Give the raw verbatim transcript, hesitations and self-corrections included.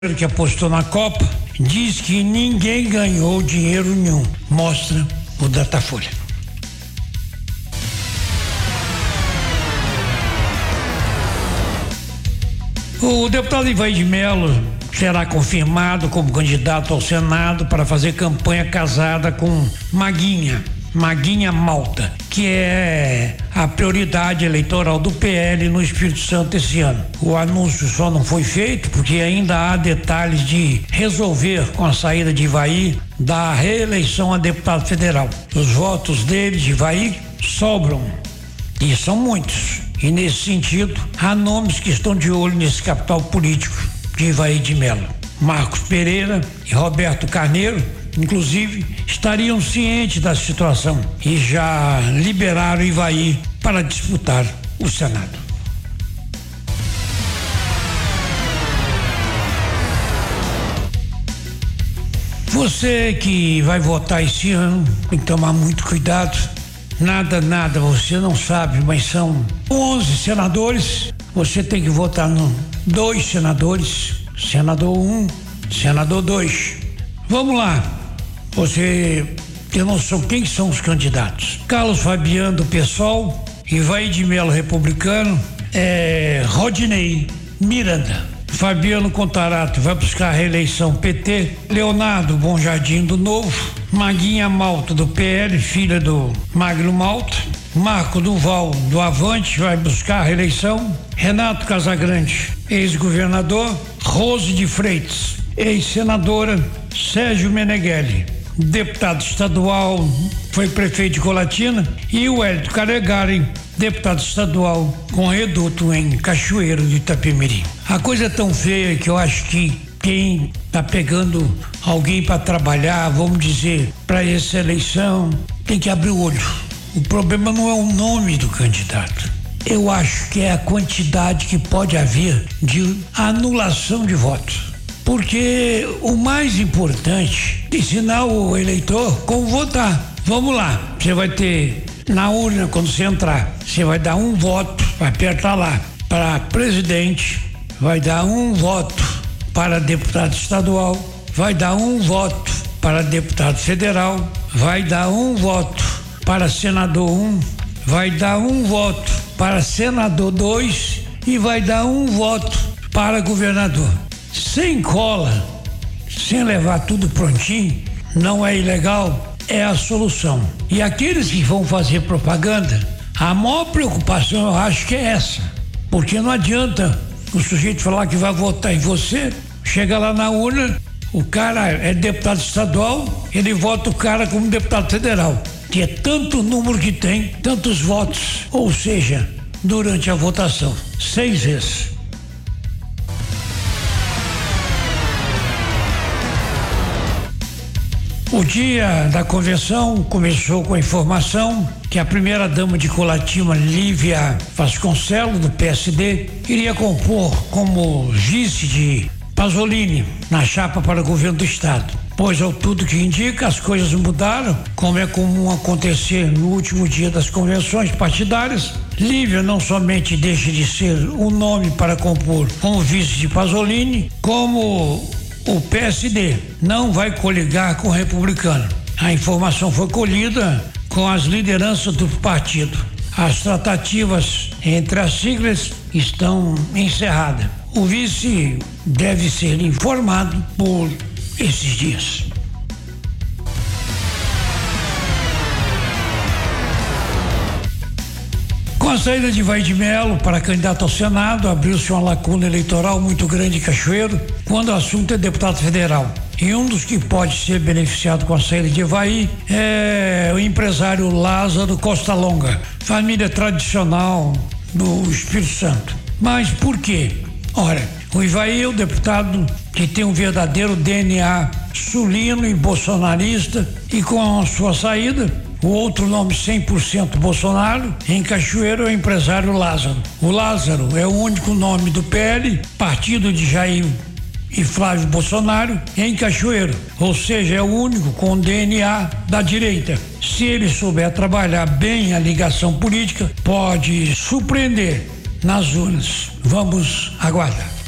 que apostou na Copa diz que ninguém ganhou dinheiro nenhum. Mostra o Datafolha. O deputado Ivaí de Mello será confirmado como candidato ao Senado para fazer campanha casada com Maguinha, Maguinha Malta, que é a prioridade eleitoral do P L no Espírito Santo esse ano. O anúncio só não foi feito porque ainda há detalhes de resolver com a saída de Ivaí da reeleição a deputado federal. Os votos dele, de Ivaí, sobram e são muitos. E nesse sentido, há nomes que estão de olho nesse capital político de Ivaí de Mello. Marcos Pereira e Roberto Carneiro, inclusive, estariam cientes da situação e já liberaram Ivaí para disputar o Senado. Você que vai votar esse ano tem que tomar muito cuidado. Nada, nada, você não sabe, mas são onze senadores. Você tem que votar no dois senadores, senador um, senador dois. Vamos lá. Você tem noção quem são os candidatos? Carlos Fabiano do PSOL, Ivaí de Mello republicano, é, Rodinei Miranda. Fabiano Contarato vai buscar a reeleição P T, Leonardo Bom Jardim do Novo, Maguinha Malta do P L, filha do Magno Malta, Marco Duval do Avante vai buscar a reeleição, Renato Casagrande, ex-governador, Rose de Freitas, ex-senadora, Sérgio Meneghelli, deputado estadual, foi prefeito de Colatina, e o Hélio Calegari, deputado estadual com reduto em Cachoeiro de Itapemirim. A coisa é tão feia que eu acho que quem está pegando alguém para trabalhar, vamos dizer, para essa eleição, tem que abrir o olho. O problema não é o nome do candidato. Eu acho que é a quantidade que pode haver de anulação de votos. Porque o mais importante é ensinar o eleitor como votar. Vamos lá, você vai ter na urna, quando você entrar, você vai dar um voto, vai apertar lá para presidente, vai dar um voto para deputado estadual, vai dar um voto para deputado federal, vai dar um voto para senador um, vai dar um voto para senador dois e vai dar um voto para governador. Sem cola, sem levar tudo prontinho, não é ilegal, é a solução. E aqueles que vão fazer propaganda, a maior preocupação eu acho que é essa, porque não adianta o sujeito falar que vai votar em você, chega lá na urna, o cara é deputado estadual, ele vota o cara como deputado federal, que é tanto número que tem, tantos votos, ou seja, durante a votação, seis vezes. O dia da convenção começou com a informação que a primeira-dama de Colatina, Lívia Vasconcelos, do P S D, iria compor como vice de Pasolini na chapa para o governo do estado. Pois, ao tudo que indica, as coisas mudaram, como é comum acontecer no último dia das convenções partidárias. Lívia não somente deixa de ser o nome para compor como vice de Pasolini, como o P S D não vai coligar com o republicano. A informação foi colhida com as lideranças do partido. As tratativas entre as siglas estão encerradas. O vice deve ser informado por esses dias. Com a saída de Ivaí de Mello para candidato ao Senado, abriu-se uma lacuna eleitoral muito grande em Cachoeiro, quando o assunto é deputado federal. E um dos que pode ser beneficiado com a saída de Ivaí é o empresário Lázaro Costa Longa, família tradicional do Espírito Santo. Mas por quê? Ora, o Ivaí é o deputado que tem um verdadeiro D N A sulino e bolsonarista, e com a sua saída, o outro nome cem por cento Bolsonaro, em Cachoeiro, é o empresário Lázaro. O Lázaro é o único nome do P L, partido de Jair e Flávio Bolsonaro, em Cachoeiro. Ou seja, é o único com D N A da direita. Se ele souber trabalhar bem a ligação política, pode surpreender nas urnas. Vamos aguardar.